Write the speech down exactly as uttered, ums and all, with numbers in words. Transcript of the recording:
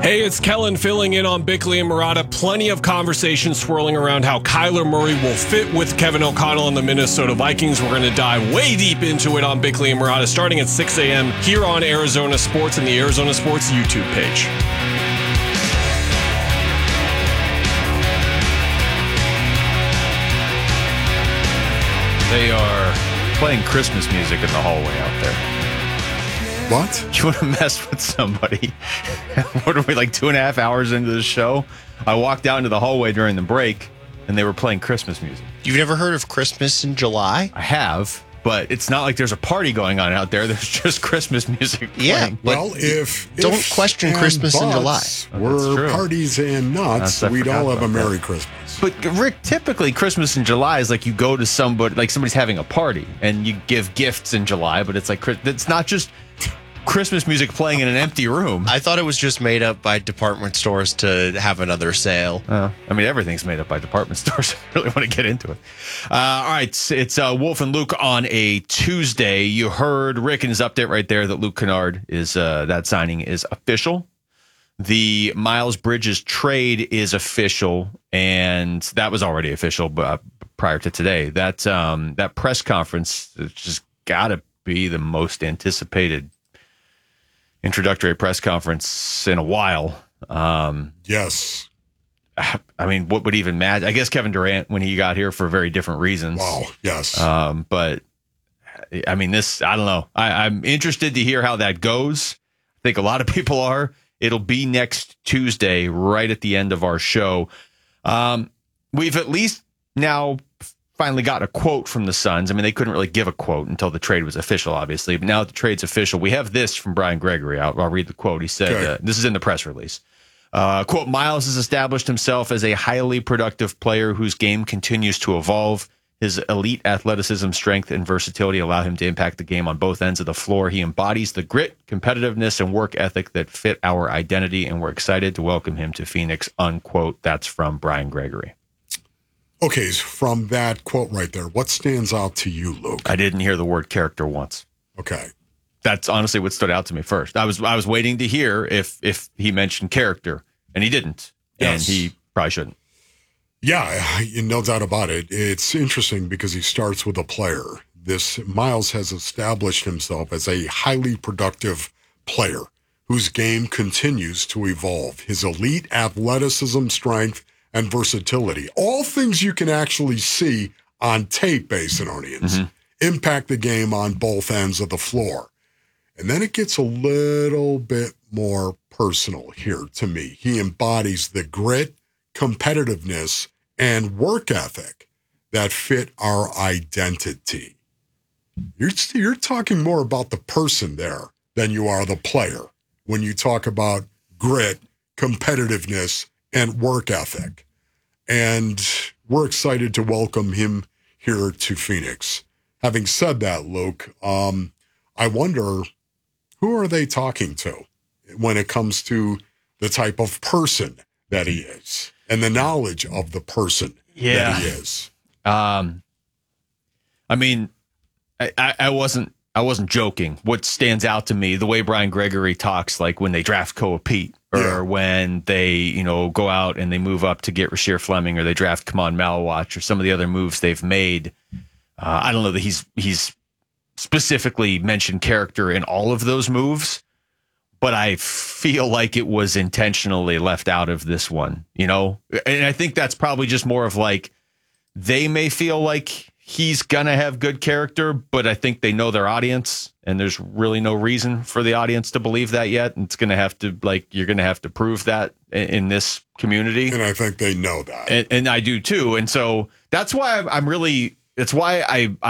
Hey, it's Kellen filling in on Bickley and Murata. Plenty of conversation swirling around how Kyler Murray will fit with Kevin O'Connell and the Minnesota Vikings. We're going to dive way deep into it on Bickley and Murata starting at six a.m. here on Arizona Sports and the Arizona Sports YouTube page. They are playing Christmas music in the hallway out there. What? You want to mess with somebody? What are we, like two and a half hours into the show? I walked out into the hallway during the break, and they were playing Christmas music. You've never heard of Christmas in July? I have, but it's not like there's a party going on out there. There's just Christmas music playing. Yeah. Well, if don't ifs question and Christmas in July. buts Oh, that's were true. parties and nuts, That's- I we'd forgot all have a about Merry that. Christmas. But Rick, typically Christmas in July is like you go to somebody, like somebody's having a party, and you give gifts in July. But it's like Chris- it's not just Christmas music playing in an empty room. I thought it was just made up by department stores to have another sale. Uh, I mean, everything's made up by department stores. I really want to get into it. Uh, all right, it's, it's uh, Wolf and Luke on a Tuesday. You heard Rick in his update right there that Luke Kennard is uh, that signing is official. The Miles Bridges trade is official, and that was already official uh, prior to today. That um, that press conference has just got to be the most anticipated introductory press conference in a while. Um, Yes. I mean, what would even matter? I guess Kevin Durant, when he got here for very different reasons. Wow. Yes. Um, but I mean, this, I don't know. I, I'm interested to hear how that goes. I think a lot of people are. It'll be next Tuesday, right at the end of our show. Um, we've at least now finally got a quote from the Suns. I mean, they couldn't really give a quote until the trade was official, obviously. But now that the trade's official, we have this from Brian Gregory. I'll, I'll read the quote. He said, Okay. uh, this is in the press release. Uh, quote, Miles has established himself as a highly productive player whose game continues to evolve. His elite athleticism, strength, and versatility allow him to impact the game on both ends of the floor. He embodies the grit, competitiveness, and work ethic that fit our identity, and we're excited to welcome him to Phoenix, unquote. That's from Brian Gregory. Okay, so from that quote right there, what stands out to you, Luke? I didn't hear the word character once. Okay. That's honestly what stood out to me first. I was I was waiting to hear if if he mentioned character, and he didn't. Yes. And he probably shouldn't. Yeah, no doubt about it. It's interesting because he starts with a player. This Miles has established himself as a highly productive player whose game continues to evolve. His elite athleticism, strength, and versatility, all things you can actually see on tape, Basinonians, Mhm. impact the game on both ends of the floor. And then it gets a little bit more personal here to me. He embodies the grit, competitiveness, and work ethic that fit our identity. You're, you're talking more about the person there than you are the player when you talk about grit, competitiveness, and work ethic. And we're excited to welcome him here to Phoenix. Having said that, Luke, um, I wonder, who are they talking to when it comes to the type of person that he is and the knowledge of the person Yeah. that he is? Um, I mean, I, I, I wasn't I wasn't joking. What stands out to me, the way Brian Gregory talks, like when they draft Koa Pete, or Yeah. when they, you know, go out and they move up to get Rasheer Fleming, or they draft Kamon Malawach, or some of the other moves they've made. Uh, I don't know that he's he's specifically mentioned character in all of those moves, but I feel like it was intentionally left out of this one, you know? And I think that's probably just more of like, they may feel like he's going to have good character, but I think they know their audience, and there's really no reason for the audience to believe that yet. And it's going to have to, like, you're going to have to prove that in, in this community. And I think they know that. And, and I do too. And so that's why I'm, I'm really, it's why I,